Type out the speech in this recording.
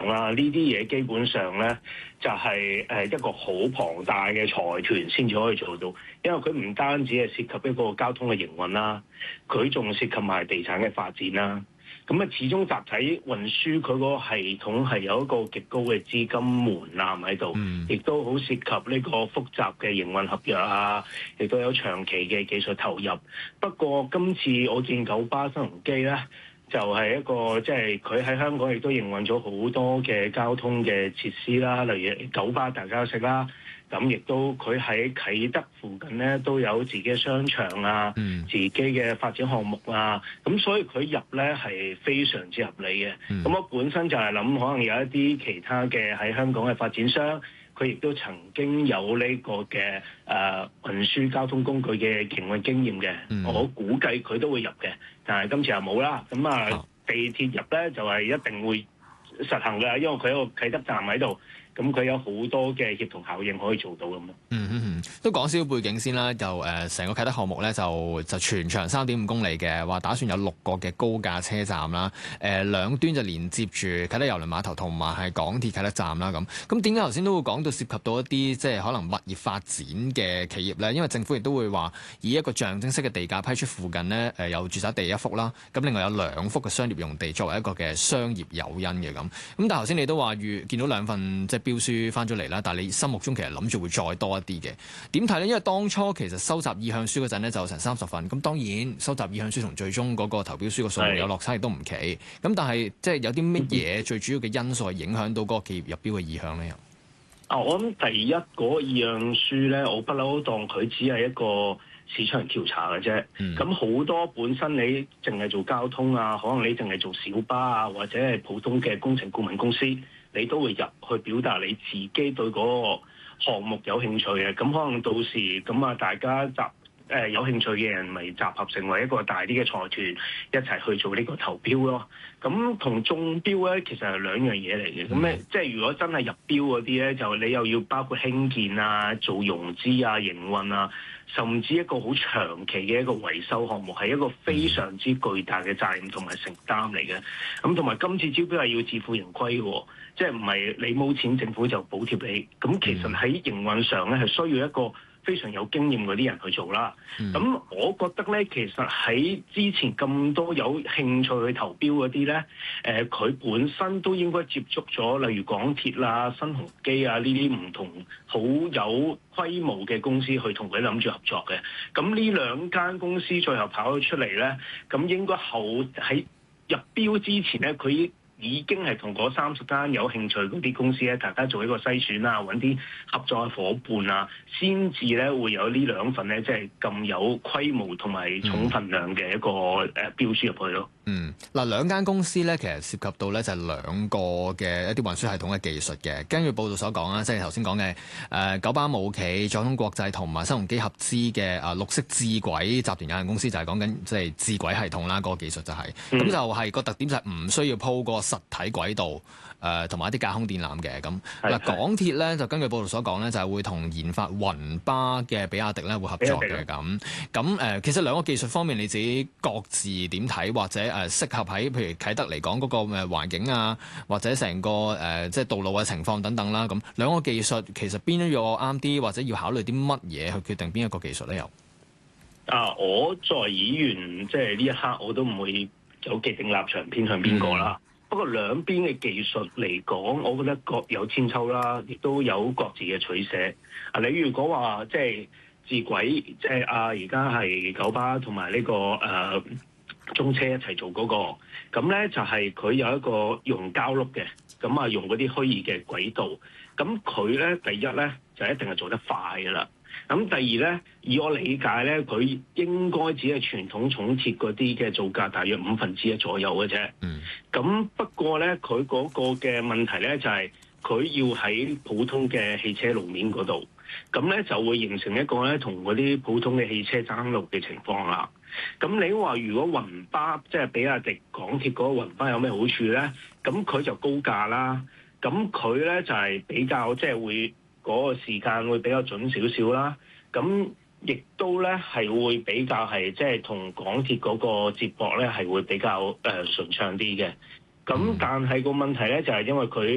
啦，呢啲嘢基本上咧就係一個好龐大嘅財團先至可以做到，因為佢唔單止係涉及一個交通嘅營運啦，佢仲涉及埋地產嘅發展啦。咁啊，始終集體運輸佢嗰個系統係有一個極高嘅資金門檻喺度，亦都好涉及呢個複雜嘅營運合約啊，亦都有長期嘅技術投入。不過今次我見九巴新鴻基咧，就係一個即係佢喺香港亦都營運咗好多嘅交通嘅設施啦，例如九巴大家識啦。咁亦都佢喺啟德附近咧都有自己嘅商場啊，自己嘅發展項目啊，咁所以佢入咧係非常之合理嘅。咁我本身就係諗，可能有一啲其他嘅喺香港嘅發展商，佢亦都曾經有呢個嘅運輸交通工具嘅營運經驗嘅，我估計佢都會入嘅，但係今次又冇啦。咁地鐵入咧就係一定會實行嘅，因為佢有個啟德站喺度。咁佢有好多嘅協同效應可以做到咁咯。 都講少少背景先啦。就成個啟德項目咧，就全長3.5公里嘅，話打算有6個嘅高架車站啦。兩端就連接住啟德郵輪碼頭同埋係港鐵啟德站啦。咁點解頭先都會講到涉及到一啲即係可能物業發展嘅企業咧？因為政府亦都會話以一個象徵式嘅地價批出附近呢，有住宅地1幅啦，咁另外有2幅嘅商業用地作為一個嘅商業誘因嘅咁。咁但係頭先你都話見到2份即係標書翻咗嚟啦，但係你心目中其實諗住會再多一啲嘅，點睇呢？因為當初其實收集意向書嗰陣呢，就成30份，咁當然收集意向書同最終嗰個投標書嘅數目有落差，亦都唔奇。咁但係即係有啲乜嘢最主要嘅因素係影響到嗰個企業入標嘅意向呢？ 我諗第一嗰個意向書咧，我不嬲當佢只係一個市場調查嘅啫。咁好多本身你淨係做交通啊，可能你淨係做小巴啊，或者係普通嘅工程顧問公司，你都會入去表達你自己對嗰個項目有興趣嘅。咁可能到時咁啊，大家有興趣嘅人咪集合成為一個大啲嘅財團，一齊去做呢個投標咯。咁同中標咧，其實係兩樣嘢嚟嘅。咁咧，即係如果真係入標嗰啲咧，就你又要包括興建啊、做融資啊、營運啊，甚至一個好長期嘅一個維修項目，係一個非常之巨大嘅責任同埋承擔嚟嘅。咁同埋今次招標係要自負盈虧嘅，即係唔係你冇錢，政府就補貼你。咁其實喺營運上咧，係需要一個非常有經驗嗰啲人去做啦。咁我覺得咧，其實喺之前咁多有興趣去投標嗰啲咧，佢本身都應該接觸咗，例如港鐵啦、新鴻基啊呢啲唔同好有規模嘅公司去同佢諗住合作嘅。咁呢2間公司最後跑咗出嚟咧，咁應該喺入標之前咧，佢已經係同嗰30間有興趣嗰啲公司咧，大家做一個篩選啊，揾啲合作嘅伙伴啊，先至咧會有呢2份咧，即係咁有規模同埋重份量嘅一個標書入去咯。 嗱，2間公司咧，其實涉及到咧就係2個嘅一啲運輸系統嘅技術嘅。根據報道所講啦，即係頭先講嘅九巴武企、載通國際同埋新鴻基合資嘅綠色智軌集團有限公司，就係講緊即係智軌系統啦，嗰個技術就係咁就係個特點就係唔需要鋪個實體軌道同埋一啲架空電纜嘅咁。嗱，港鐵咧就根據報道所講咧，就係會同研發雲巴嘅比亞迪咧會合作嘅咁。其實2個技術方面你自己各自點睇，或者適合喺譬如啟德嚟講嗰個環境啊，或者成個即係道路嘅情況等等啦。咁2個技術其實邊一個啱啲，或者要考慮啲乜嘢去決定邊一個技術咧？又我作為議員，即係呢一刻我都唔會有既定立場偏向邊個啦。不過兩邊嘅技術嚟講，我覺得各有千秋啦，亦都有各自嘅取捨。你如果話即係智軌，即係而家係九巴同埋呢個中車一齊做嗰個，咁咧就係佢有一個用膠轆嘅，咁用嗰啲虛擬嘅軌道，咁佢咧第一咧就一定係做得快㗎啦。咁第二咧，以我理解咧，佢應該只係傳統重鐵嗰啲嘅造價大約1/5左右嘅啫。咁不過咧，佢嗰個嘅問題咧就係佢要喺普通嘅汽車路面嗰度，咁咧就會形成一個咧同嗰啲普通嘅汽車爭路嘅情況啦。咁你話如果雲巴即係比亞迪港鐵嗰個雲巴有咩好處咧？咁佢就高價啦，咁佢咧就係比較即係會嗰個時間會比較準少少啦。咁亦都咧係會比較係即係同港鐵嗰個接駁咧係會比較順暢啲嘅。咁但係個問題咧就係因為佢